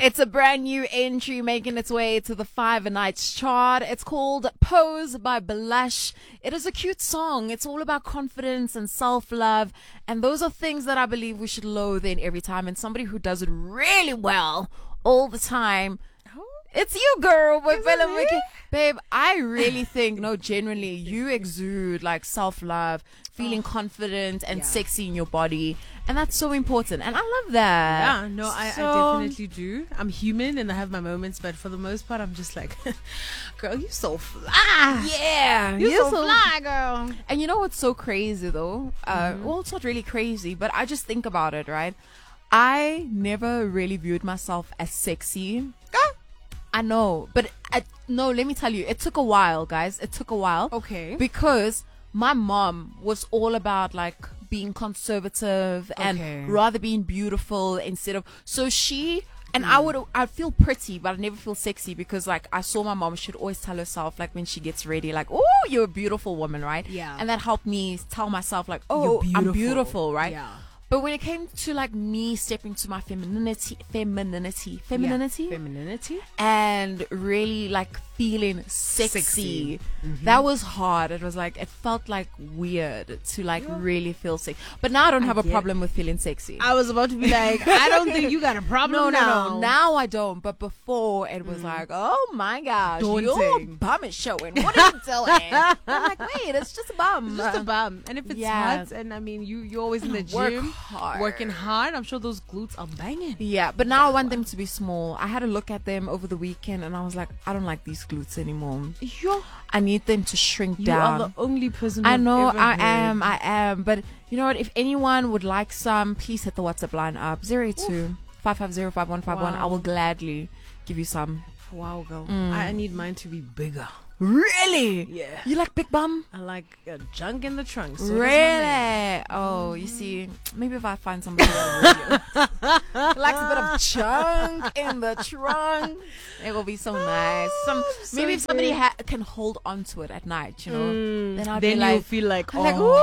It's a brand new entry making its way to the 5 Nights chart. It's called Pose by Blush. It is a cute song. It's all about confidence and self-love. And those are things that I believe we should loathe in every time. And somebody who does it really well all the time. It's you, girl. Babe, I really think, no, genuinely, you exude like self-love, feeling confident and sexy in your body. And that's so important. And I love that. Yeah, no, I definitely do. I'm human and I have my moments, but for the most part, I'm just like, girl, you so fly. Yeah. You're so fly, girl. And you know what's so crazy, though? Well, it's not really crazy, but I just think about it, right? I never really viewed myself as sexy. I know, but no, let me tell you, it took a while, guys. It took a while. Okay. Because my mom was all about like being conservative and rather being beautiful instead of, so she, and I'd feel pretty, but I'd never feel sexy because like I saw my mom, she'd always tell herself like when she gets ready, like, oh, you're a beautiful woman, right? Yeah. And that helped me tell myself like, oh, I'm beautiful, right? Yeah. But when it came to like me stepping to my femininity, and really like feeling sexy. That was hard. It was like, it felt like weird to like really feel sick. But now I don't have a problem with feeling sexy. I was about to be like, I don't think you got a problem now. No. Now I don't. But before it was like, oh my gosh, Daunting. your bum is showing. What are you doing? I'm like, wait, it's just a bum. It's just a bum. And if it's hot, and I mean, you're always in the gym, working hard, I'm sure those glutes are banging. Yeah, but now I want them to be small. I had a look at them over the weekend and I was like, I don't like these glutes anymore. I need them to shrink down. You are the only person I know, I am. But you know what? If anyone would like some, please hit the WhatsApp line up 082 550 5151. I will gladly give you some. Wow, girl. I need mine to be bigger. Really? Yeah. You like big bum? I like junk in the trunk. So really? Oh, you see, maybe if I find somebody that likes a bit of junk in the trunk, it will be so nice. Maybe if somebody can hold on to it at night, you know, then I'll be like, you'll feel like,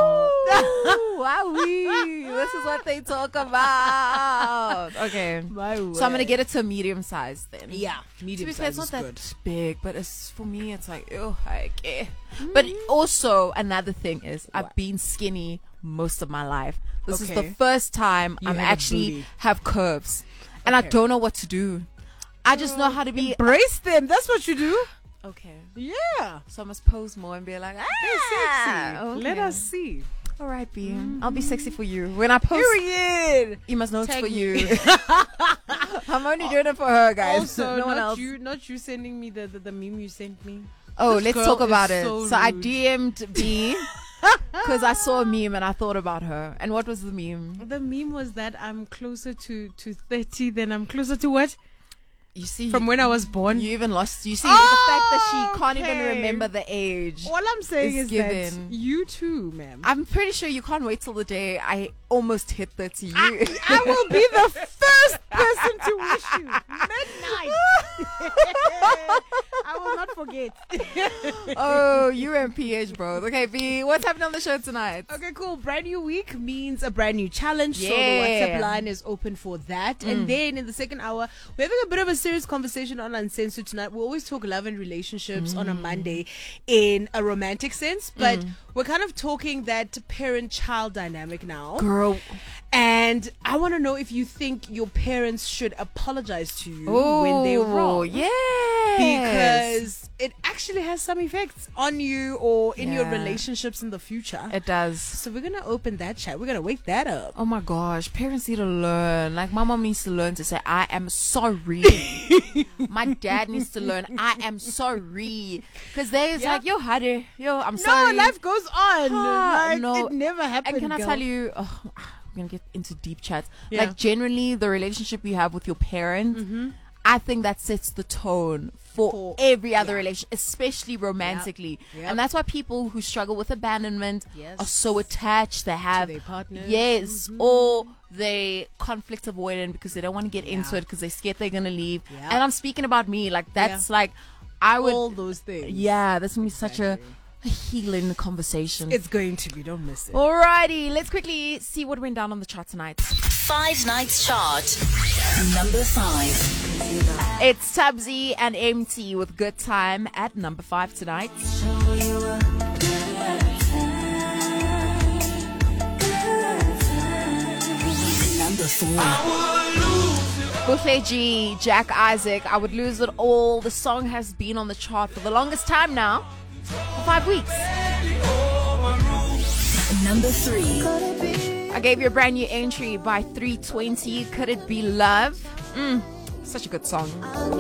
ooh, wowee, this is what they talk about. Okay, so I'm gonna get it to a medium size then. Yeah, medium size. It's not that big, but it's for me. It's like, oh, okay. But also another thing is I've been skinny most of my life. This is the first time I'm actually have curves, and I don't know what to do. I just know how to be. Embrace them. That's what you do. Okay. Yeah. So I must pose more and be like, sexy. Okay. Let us see. All right, B. I'll be sexy for you. When I post, period. You must know it's for you. I'm only doing it for her, guys. Also, no one else. Not you sending me the meme you sent me. Oh, let's talk about it. So I DM'd B because I saw a meme and I thought about her. And what was the meme? The meme was that I'm closer to 30 than I'm closer to what? You see, from when I was born. You even lost. You see, the fact that she can't even remember the age. All I'm saying is that you too, ma'am. I'm pretty sure you can't wait till the day I almost hit 30. I will be the first person to wish you midnight. I will not forget. Oh, you and PH, bro. Okay, B, what's happening on the show tonight? Okay, cool. Brand new week means a brand new challenge. So the WhatsApp line is open for that. And then in the second hour, we're having a bit of a serious conversation on Uncensored tonight. We always talk love and relationships on a Monday in a romantic sense, but we're kind of talking that parent-child dynamic now. Girl. And I want to know if you think your parents should apologize to you when they're wrong. Yeah. Because it actually has some effects on you or in your relationships in the future. It does. So we're going to open that chat. We're going to wake that up. Oh my gosh. Parents need to learn. Like my mom needs to learn to say, I am sorry. My dad needs to learn, I am sorry. Because they're like, yo, Hade, yo, I'm sorry. No, life goes on. It never happened. And can I tell you, we're going to get into deep chats. Like generally the relationship you have with your parent, I think that sets the tone for every other relationship, especially romantically. And that's why people who struggle with abandonment are so attached. They have to their partners. Yes. Or they conflict avoidant because they don't want to get into it because they're scared they're going to leave. And I'm speaking about me. Like that's like, I would. All those things. Yeah, that's going to be such a a healing conversation. It's going to be. Don't miss it. Alrighty, let's quickly see what went down on the chart tonight. 5 Nights Chart. Number 5. It's Tubbsy and MT with Good Time at number 5 tonight. Number 4. Buffeji, Jack Isaac, I Would Lose It All. The song has been on the chart for the longest time now, for 5 weeks. Number 3. I gave you a brand new entry by 320. Could It Be Love? Such a good song.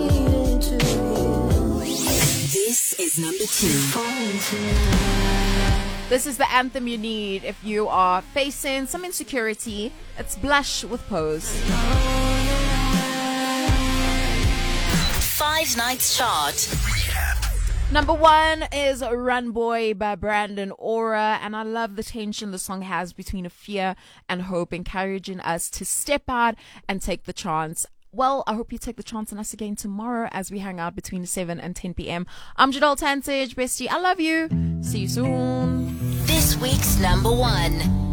This is number 2. This is the anthem you need if you are facing some insecurity. It's Blush with Pose. 5 Nights Chart. Number 1 is Run Boy by Brandon Aura, and I love the tension the song has between a fear and hope, encouraging us to step out and take the chance. Well, I hope you take the chance on us again tomorrow as we hang out between 7 and 10 p.m. I'm Jadal Tantage, bestie. I love you. See you soon. This week's number 1.